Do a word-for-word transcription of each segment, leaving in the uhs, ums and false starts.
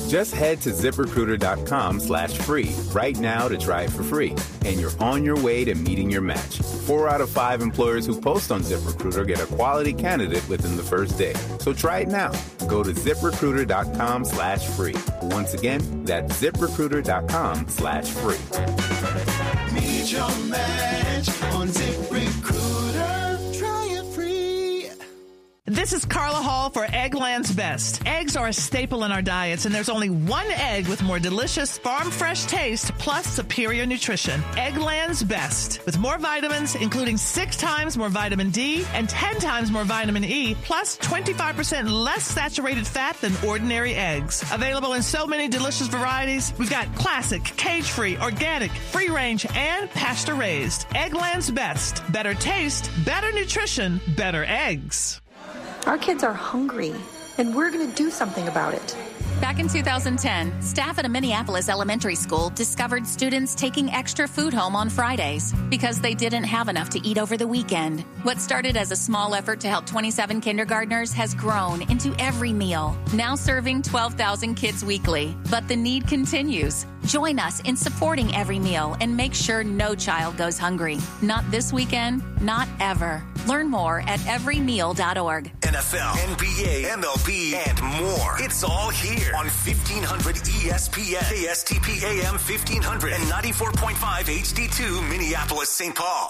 Just head to ZipRecruiter.com slash free right now to try it for free. And you're on your way to meeting your match. Four out of five employers who post on ZipRecruiter get a quality candidate within the first day. So try it now. Go to ZipRecruiter.com slash free. Once again, that's ZipRecruiter.com slash free. Meet your match on ZipRecruiter. Try it free. This is Carla Hall for Eggland's Best. Eggs are a staple in our diets, and there's only one egg with more delicious farm-fresh taste plus superior nutrition. Eggland's Best. With more vitamins, including six times more vitamin D and ten times more vitamin E, plus twenty-five percent less saturated fat than ordinary eggs. Available in so many delicious varieties, we've got classic, cage-free, organic, free-range, and pasture-raised. Eggland's Best. Better taste, better nutrition, better eggs. Our kids are hungry, and we're going to do something about it. Back in two thousand ten, staff at a Minneapolis elementary school discovered students taking extra food home on Fridays because they didn't have enough to eat over the weekend. What started as a small effort to help twenty-seven kindergartners has grown into every meal, now serving twelve thousand kids weekly. But the need continues. Join us in supporting Every Meal and make sure no child goes hungry. Not this weekend, not ever. Learn more at every meal dot org. N F L, N B A, M L B, and more. It's all here on fifteen hundred E S P N, K S T P A M fifteen hundred, and ninety-four point five H D two, Minneapolis, Saint Paul.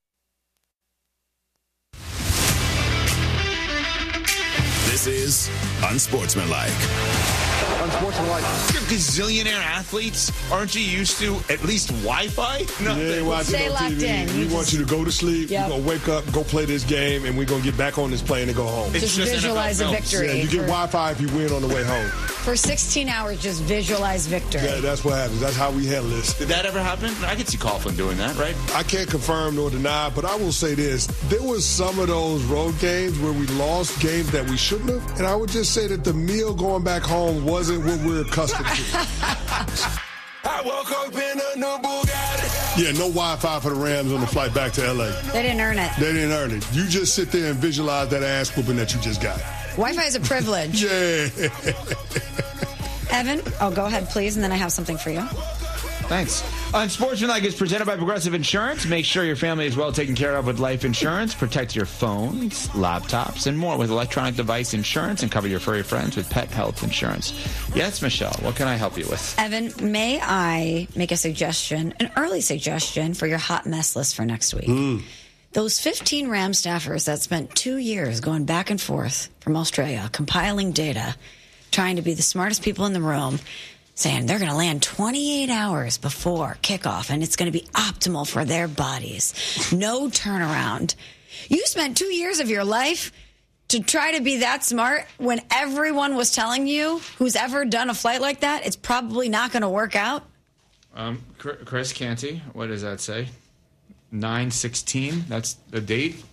This is Unsportsmanlike. Unsportsmanlike. You're gazillionaire athletes. Aren't you used to at least Wi-Fi? No, you ain't watching Stay on locked T V. in. We You want just- you to go to sleep. Yep. We're going to wake up, go play this game, and we're going to get back on this plane and go home. Just, just visualize a victory. Yeah, you get for, Wi-Fi if you win on the way home. for sixteen hours, just visualize victory. Yeah, that's what happens. That's how we handle this. Did that ever happen? I could see Coughlin doing that, right? I can't confirm nor deny, but I will say this. There was some of those road games where we lost games that we shouldn't have, and I would just say that the meal going back home wasn't what we're accustomed to. I woke up in a new Bugatti. Yeah, no Wi-Fi for the Rams on the flight back to L A. They didn't earn it. They didn't earn it. You just sit there and visualize that ass whooping that you just got. Wi-Fi is a privilege. Yeah. Evan, oh, go ahead, please, and then I have something for you. Thanks. Unsportsmanlike is presented by Progressive Insurance. Make sure your family is well taken care of with life insurance. Protect your phones, laptops, and more with electronic device insurance, and cover your furry friends with pet health insurance. Yes, Michelle, what can I help you with? Evan, may I make a suggestion, an early suggestion for your hot mess list for next week? Mm. Those fifteen Ram staffers that spent two years going back and forth from Australia, compiling data, trying to be the smartest people in the room, saying they're going to land twenty-eight hours before kickoff, and it's going to be optimal for their bodies. No turnaround. You spent two years of your life to try to be that smart when everyone was telling you, who's ever done a flight like that, it's probably not going to work out. Um, Chris Canty, what does that say? nine sixteen, that's the date.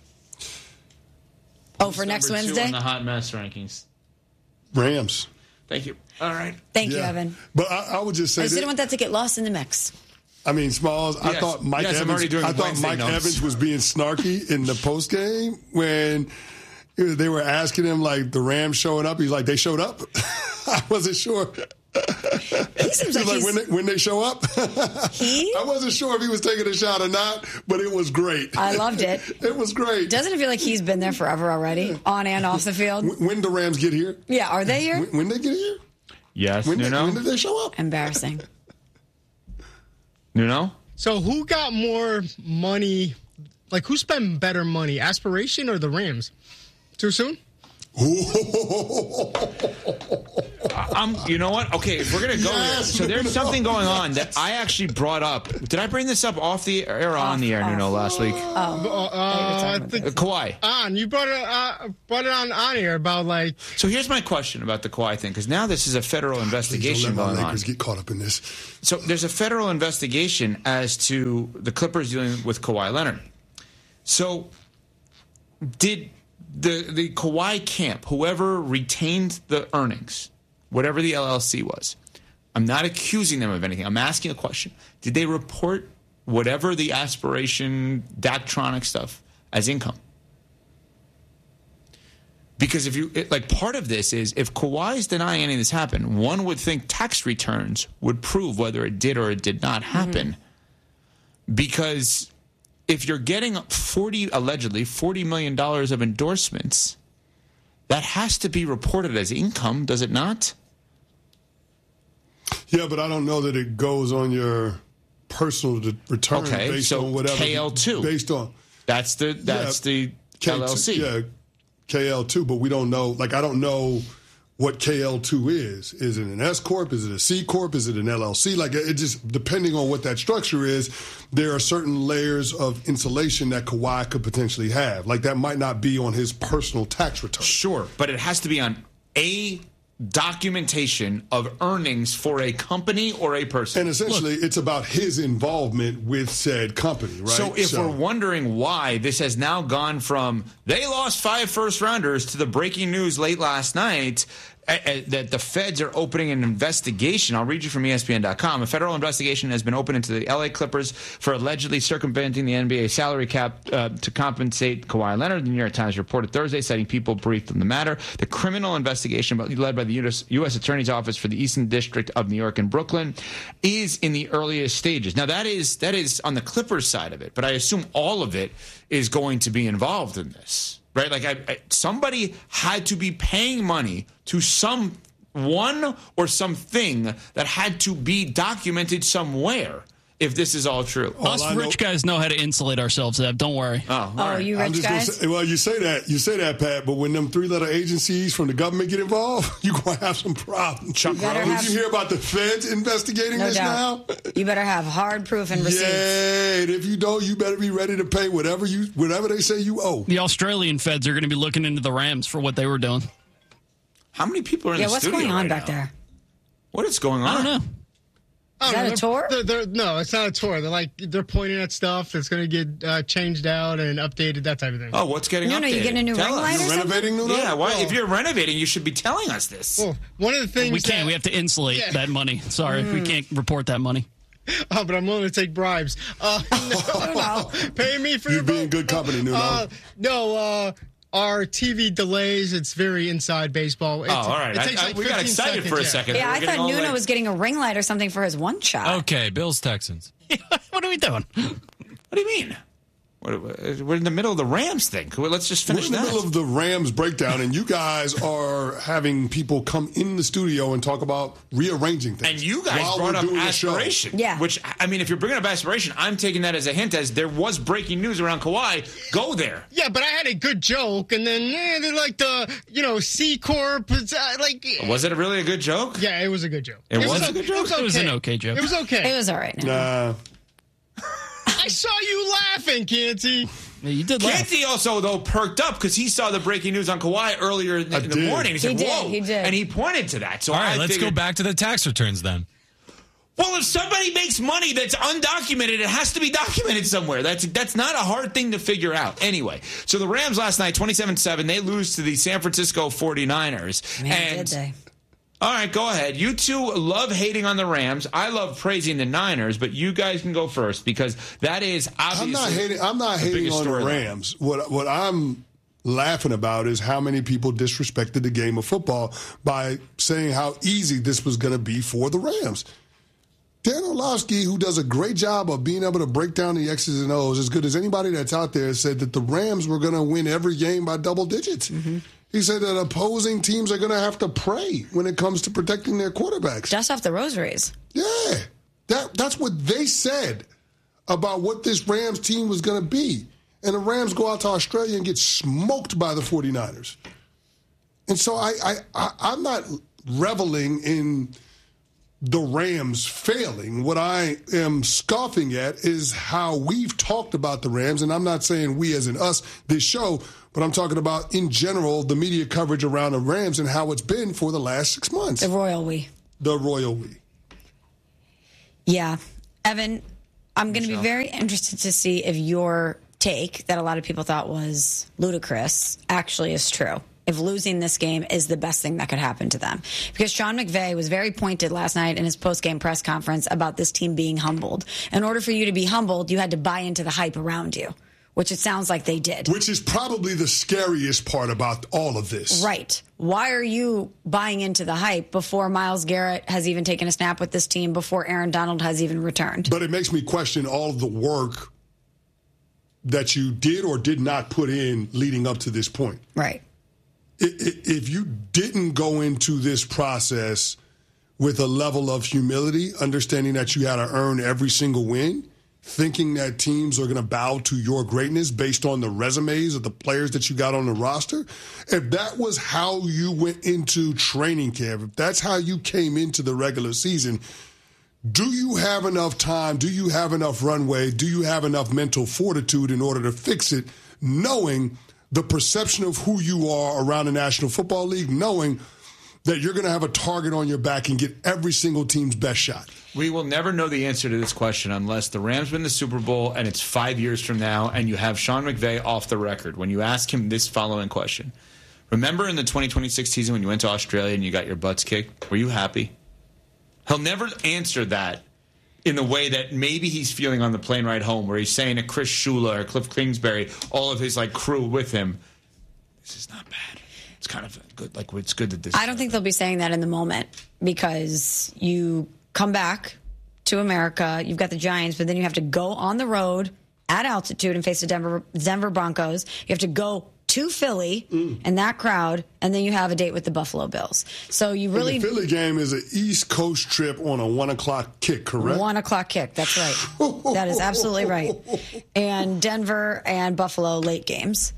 Oh, for next Number two Wednesday? on the hot mess rankings. Rams. Thank you. All right. Thank you, Yeah. Evan. But I, I would just say I just that, didn't want that to get lost in the mix. I mean, Smalls, I Yes. thought Mike Yes, I'm Evans, already doing I thought Wednesday Mike notes. Evans was being snarky in the post game when they were asking him, like, the Rams showing up. He's like, they showed up? I wasn't sure. He seems like, like he's, when they, when they show up. he. I wasn't sure if he was taking a shot or not, but it was great. I loved it. It was great. Doesn't it feel like he's been there forever already, on and off the field? When, when the Rams get here? Yeah, are they here? When, when they get here? Yes, When, Nuno? they, when did they show up? Embarrassing. Nuno? So who got more money? Like, who spent better money, Aspiration or the Rams? Too soon? I'm, you know what? Okay, if we're going to go Yes, there. So there's no, something going no. on that I actually brought up. Did I bring this up off the air or on the air, Nuno, last week? Oh, Uh, uh, I think Uh, Kawhi. on. You brought it, uh, brought it on, on here about, like... So here's my question about the Kawhi thing, because now this is a federal Please don't investigation let my going on. Lakers get caught up in this. So there's a federal investigation as to the Clippers dealing with Kawhi Leonard. So did the the Kawhi camp, whoever retained the earnings, whatever the L L C was, I'm not accusing them of anything. I'm asking a question. Did they report whatever the Aspiration, Daktronic stuff as income? Because if you, it, like, part of this is if Kawhi is denying any of this happened, one would think tax returns would prove whether it did or it did not happen. Mm-hmm. Because if you're getting forty, allegedly, forty million dollars of endorsements, that has to be reported as income, does it not? Yeah, but I don't know that it goes on your personal return okay, based so on whatever. K L two. Based on. That's the, that's yeah, the K two, L L C. Yeah, K L two, but we don't know. Like, I don't know what K L two is. Is it an S Corp? Is it a C Corp? Is it an L L C? Like, it just, depending on what that structure is, there are certain layers of insulation that Kawhi could potentially have. Like, that might not be on his personal tax return. Sure, but it has to be on a documentation of earnings for a company or a person. And essentially, Look, it's about his involvement with said company, right? So if so, we're wondering why this has now gone from they lost five first rounders to the breaking news late last night uh, uh, that the feds are opening an investigation. I'll read you from E S P N dot com. A federal investigation has been opened into the L A Clippers for allegedly circumventing the N B A salary cap uh, to compensate Kawhi Leonard. The New York Times reported Thursday, citing people briefed on the matter. The criminal investigation led by the U S, U S Attorney's Office for the Eastern District of New York and Brooklyn is in the earliest stages. Now, that is that is on the Clippers side of it, but I assume all of it is going to be involved in this. Right, like I, I, somebody had to be paying money to someone or something that had to be documented somewhere. If this is all true, us all rich know, guys know how to insulate ourselves. Ev. Don't worry. Oh, oh right. you rich I'm just guys? Gonna say, well, you say that, you say that, Pat. But when them three-letter agencies from the government get involved, you're gonna have some problems. Chuck you Did have, you hear about the feds investigating no this doubt. now? You better have hard proof and receipts. Yeah, and if you don't, you better be ready to pay whatever you, whatever they say you owe. The Australian feds are going to be looking into the Rams for what they were doing. How many people are in yeah, the what's studio going on right back now? there? What is going on? I don't know. Is that know, a tour? They're, they're, no, it's not a tour. They're like they're pointing at stuff that's going to get uh, changed out and updated, that type of thing. Oh, what's getting no, updated? No, you getting a new Tell ring us. light or You're renovating new Yeah, why, well, if you're renovating, you should be telling us this. Well, one of the things we can't. that, we have to insulate yeah. that money. Sorry, mm. we can't report that money. Oh, but I'm willing to take bribes. Uh, no, pay me for You're your being good company, Nuno. Uh, no, uh, our T V delays. It's very inside baseball. It's, oh, all right. It I, takes I, like we got excited seconds, for a yeah. second. Yeah, We're I thought Nuno like, was getting a ring light or something for his one shot. Okay, Bills Texans. What are we doing? What do you mean? We're in the middle of the Rams thing. Let's just finish that. We're in the that. middle of the Rams breakdown, and you guys are having people come in the studio and talk about rearranging things. And you guys while brought we're up doing the aspiration. Yeah. Which, I mean, if you're bringing up aspiration, I'm taking that as a hint as there was breaking news around Kawhi. Go there. Yeah, but I had a good joke, and then eh, they're like the, you know, C Corp. It's, uh, like, was it really a good joke? Yeah, it was a good joke. It, it was, was a good joke? It was, okay. It was an okay joke. It was okay. It was all right. Now. Nah. I saw you laughing, Canty. Yeah, you did laugh. Canty also, though, perked up because he saw the breaking news on Kawhi earlier in the, in the morning. He said, he whoa. Did, he did. And he pointed to that. So All right, I let's figured, go back to the tax returns then. Well, if somebody makes money that's undocumented, it has to be documented somewhere. That's that's not a hard thing to figure out. Anyway, so the Rams last night, twenty-seven seven, they lose to the San Francisco forty-niners. Man, and, did they. All right, go ahead. You two love hating on the Rams. I love praising the Niners, but you guys can go first because that is obviously I'm not hating, I'm not hating on the Rams. What, what I'm laughing about is how many people disrespected the game of football by saying how easy this was going to be for the Rams. Dan Orlovsky, who does a great job of being able to break down the X's and O's as good as anybody that's out there, said that the Rams were going to win every game by double digits. Mm-hmm. He said that opposing teams are going to have to pray when it comes to protecting their quarterbacks. Dust off the rosaries. Yeah. That, that's what they said about what this Rams team was going to be. And the Rams go out to Australia and get smoked by the forty-niners. And so I, I, I, I'm not reveling in the Rams failing. What I am scoffing at is how we've talked about the Rams, and I'm not saying we as in us, this show, but I'm talking about in general the media coverage around the Rams and how it's been for the last six months. The royal we. The royal we. Yeah. Evan, I'm going to be very interested to see if your take that a lot of people thought was ludicrous actually is true. If losing this game is the best thing that could happen to them. Because Sean McVay was very pointed last night in his post-game press conference about this team being humbled. In order for you to be humbled, you had to buy into the hype around you. which it sounds like they did. Which is probably the scariest part about all of this. Right. Why are you buying into the hype before Myles Garrett has even taken a snap with this team, before Aaron Donald has even returned? But it makes me question all of the work that you did or did not put in leading up to this point. Right. If you didn't go into this process with a level of humility, understanding that you had to earn every single win, thinking that teams are going to bow to your greatness based on the resumes of the players that you got on the roster, if that was how you went into training camp, if that's how you came into the regular season, do you have enough time? Do you have enough runway? Do you have enough mental fortitude in order to fix it, knowing the perception of who you are around the National Football League, knowing that you're going to have a target on your back and get every single team's best shot? We will never know the answer to this question unless the Rams win the Super Bowl and it's five years from now and you have Sean McVay off the record when you ask him this following question. Remember in the twenty twenty-six season when you went to Australia and you got your butts kicked? Were you happy? He'll never answer that in the way that maybe he's feeling on the plane ride home, where he's saying to Chris Shula or Cliff Kingsbury, all of his like crew with him, this is not bad. It's kind of good. Like, it's good that this. I don't think they'll be saying that in the moment, because you come back to America, you've got the Giants, but then you have to go on the road at altitude and face the Denver Denver Broncos. You have to go to Philly mm. and that crowd, and then you have a date with the Buffalo Bills. So you really... And the Philly game is an East Coast trip on a one o'clock kick, correct? One o'clock kick, that's right. That is absolutely right. And Denver and Buffalo late games.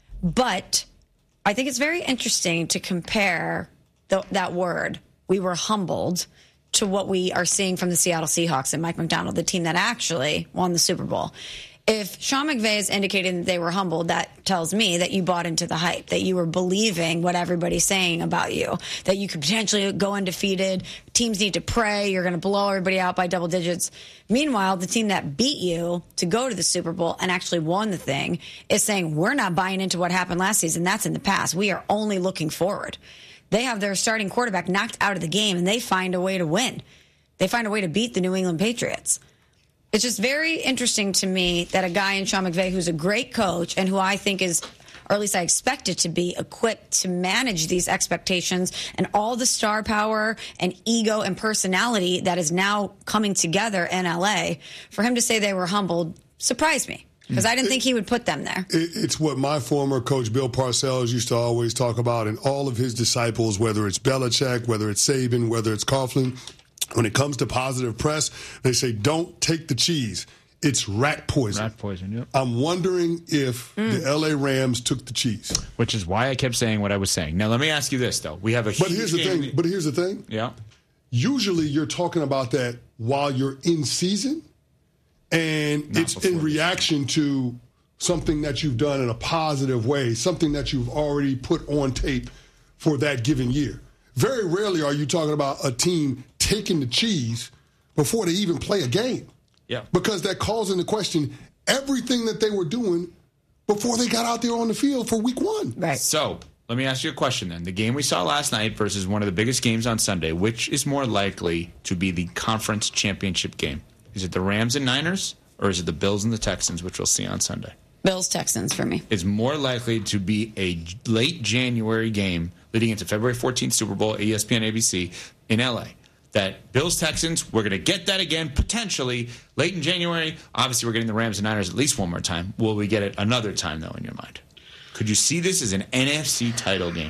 But I think it's very interesting to compare the, that word, we were humbled, to what we are seeing from the Seattle Seahawks and Mike McDonald, the team that actually won the Super Bowl. If Sean McVay is indicating that they were humbled, that tells me that you bought into the hype, that you were believing what everybody's saying about you, that you could potentially go undefeated, teams need to pray, you're going to blow everybody out by double digits. Meanwhile, the team that beat you to go to the Super Bowl and actually won the thing is saying, we're not buying into what happened last season. That's in the past. We are only looking forward. They have their starting quarterback knocked out of the game, and they find a way to win. They find a way to beat the New England Patriots. It's just very interesting to me that a guy in Sean McVay, who's a great coach and who I think is, or at least I expect it to be, equipped to manage these expectations and all the star power and ego and personality that is now coming together in L A, for him to say they were humbled surprised me, because I didn't it, think he would put them there. It, it's what my former coach Bill Parcells used to always talk about, and all of his disciples, whether it's Belichick, whether it's Saban, whether it's Coughlin. When it comes to positive press, they say, don't take the cheese. It's rat poison. Rat poison, yep. I'm wondering if mm. the L A Rams took the cheese. Which is why I kept saying what I was saying. Now, let me ask you this, though. We have a But here's the game. thing. But here's the thing. Yeah. Usually you're talking about that while you're in season, and Not it's in reaction to something that you've done in a positive way, something that you've already put on tape for that given year. Very rarely are you talking about a team taking the cheese before they even play a game. Yeah. Because that calls into question everything that they were doing before they got out there on the field for week one. Right. So let me ask you a question then. The game we saw last night versus one of the biggest games on Sunday, which is more likely to be the conference championship game? Is it the Rams and Niners, or is it the Bills and the Texans, which we'll see on Sunday? Bills, Texans for me. Is more likely to be a late January game leading into February fourteenth Super Bowl, E S P N, A B C, in L A. That Bills, Texans, we're going to get that again, potentially, late in January. Obviously, we're getting the Rams and Niners at least one more time. Will we get it another time, though, in your mind? Could you see this as an N F C title game?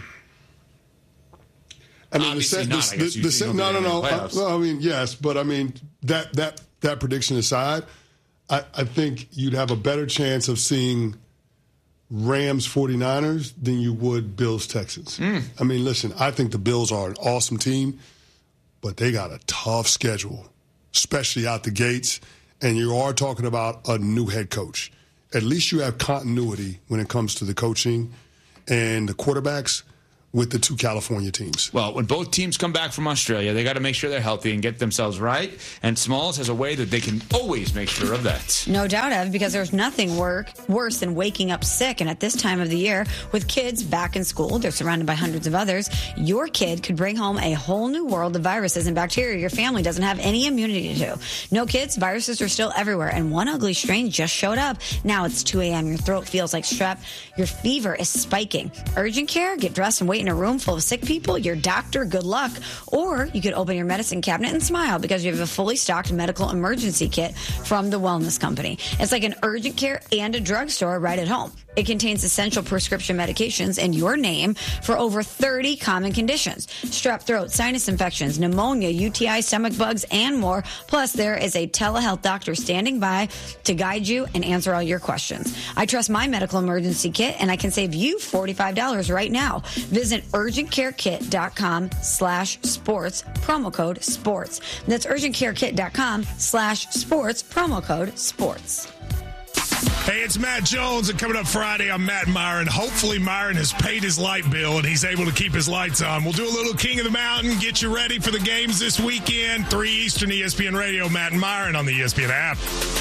I mean, Obviously the, not. the, I guess the, you, the, you no, no, no. Uh, well, I mean, yes, but I mean, that that that prediction aside, I, I think you'd have a better chance of seeing Rams forty-niners than you would Bills Texans. Mm. I mean, listen, I think the Bills are an awesome team, but they got a tough schedule, especially out the gates. And you are talking about a new head coach. At least you have continuity when it comes to the coaching and the quarterbacks. with the two California teams. Well, when both teams come back from Australia, they got to make sure they're healthy and get themselves right. And Smalls has a way that they can always make sure of that. No doubt, Ev, because there's nothing work, worse than waking up sick. And at this time of the year, with kids back in school, they're surrounded by hundreds of others. Your kid could bring home a whole new world of viruses and bacteria your family doesn't have any immunity to. No kids, viruses are still everywhere. And one ugly strain just showed up. Now it's two a.m. Your throat feels like strep. Your fever is spiking. Urgent care? Get dressed and wait in a room full of sick people? Your doctor? Good luck. Or you could open your medicine cabinet and smile because you have a fully stocked medical emergency kit from the Wellness Company. It's like an urgent care and a drugstore right at home. It contains essential prescription medications in your name for over thirty common conditions. Strep throat, sinus infections, pneumonia, U T I, stomach bugs, and more. Plus, there is a telehealth doctor standing by to guide you and answer all your questions. I trust my medical emergency kit, and I can save you forty-five dollars right now. Visit urgentcarekit.com slash sports, promo code sports. That's urgentcarekit.com slash sports, promo code sports. Hey, it's Matt Jones, and coming up Friday, I'm Matt Myron. Hopefully, Myron has paid his light bill, and he's able to keep his lights on. We'll do a little King of the Mountain, get you ready for the games this weekend. three Eastern, E S P N Radio, Matt and Myron on the E S P N app.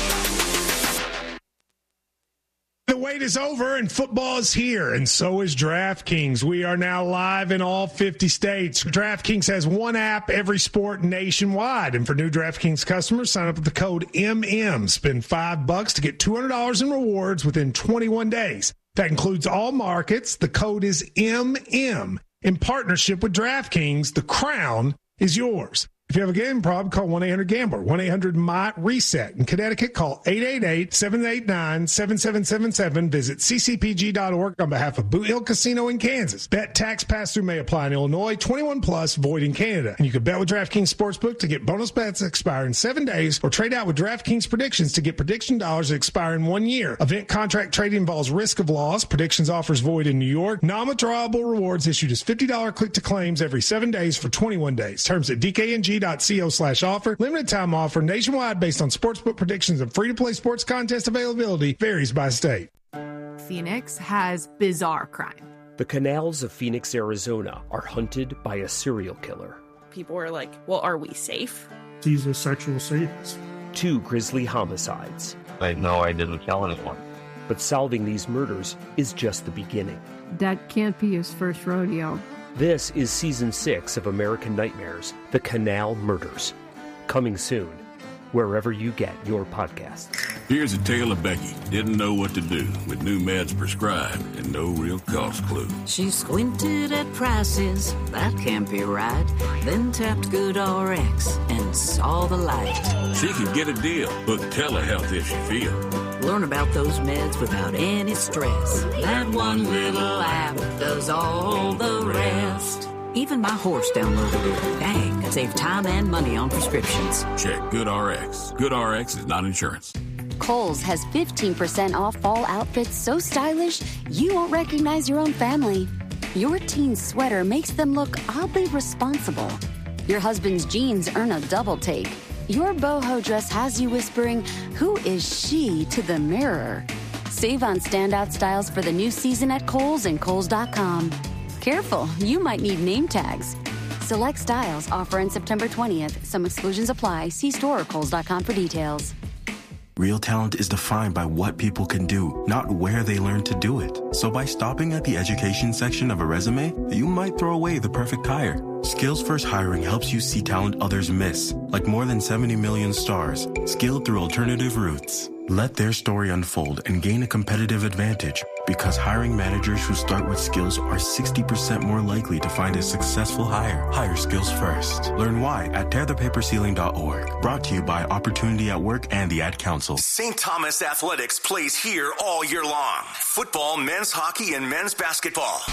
The wait is over and football is here, and so is DraftKings. We are now live in all fifty states. DraftKings has one app, every sport nationwide. And for new DraftKings customers, sign up with the code M M. Spend five bucks to get two hundred dollars in rewards within twenty-one days. That includes all markets. The code is M M. In partnership with DraftKings, the crown is yours. If you have a gambling problem, call one eight hundred gambler, one eight hundred M Y reset. In Connecticut, call eight eight eight, seven eight nine, seven seven seven seven. Visit c c p g dot org on behalf of Boot Hill Casino in Kansas. Bet tax pass-through may apply in Illinois, twenty-one plus, void in Canada. And you can bet with DraftKings Sportsbook to get bonus bets that expire in seven days, or trade out with DraftKings Predictions to get prediction dollars that expire in one year. Event contract trading involves risk of loss. Predictions offers void in New York. Non-withdrawable rewards issued as fifty dollars click-to-claims every seven days for twenty-one days. Terms at d k n g dot co slash offer. Limited time offer nationwide based on sportsbook predictions and free-to-play sports contest availability varies by state. Phoenix has bizarre crime. The canals of Phoenix, Arizona are hunted by a serial killer. People are like, well, are we safe? He's a sexual sadist. Two grisly homicides. I know I didn't kill anyone. But solving these murders is just the beginning. That can't be his first rodeo. This is Season six of American Nightmares, The Canal Murders. Coming soon, wherever you get your podcasts. Here's a tale of Becky. Didn't know what to do with new meds prescribed and no real cost clue. She squinted at prices, that can't be right. Then tapped GoodRx and saw the light. She can get a deal. Book telehealth if she feels. Learn about those meds without any stress. That one little app does all the rest. Even my horse downloaded it. Dang, save time and money on prescriptions. Check GoodRx. GoodRx is not insurance. Kohl's has fifteen percent off fall outfits so stylish you won't recognize your own family. Your teen's sweater makes them look oddly responsible. Your husband's jeans earn a double take. Your boho dress has you whispering, "Who is she?" to the mirror. Save on standout styles for the new season at Kohl's and Kohl's dot com. Careful, you might need name tags. Select styles offer in September twentieth. Some exclusions apply. See store or Kohl's dot com for details. Real talent is defined by what people can do, not where they learn to do it. So by stopping at the education section of a resume, you might throw away the perfect hire. Skills First Hiring helps you see talent others miss, like more than seventy million stars, skilled through alternative routes. Let their story unfold and gain a competitive advantage, because hiring managers who start with skills are sixty percent more likely to find a successful hire. Hire skills first. Learn why at tear the paper ceiling dot org. Brought to you by Opportunity at Work and the Ad Council. Saint Thomas Athletics plays here all year long. Football, men's hockey, and men's basketball.